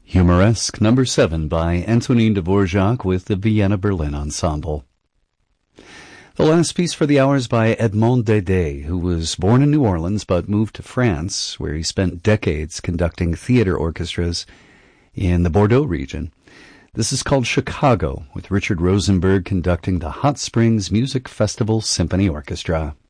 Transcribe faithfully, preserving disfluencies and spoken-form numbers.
Humoresque number seven by Antonin Dvorak with the Vienna Berlin Ensemble. The last piece for the hour is by Edmond Dede, who was born in New Orleans but moved to France, where he spent decades conducting theater orchestras in the Bordeaux region. This is called Chicago, with Richard Rosenberg conducting the Hot Springs Music Festival Symphony Orchestra.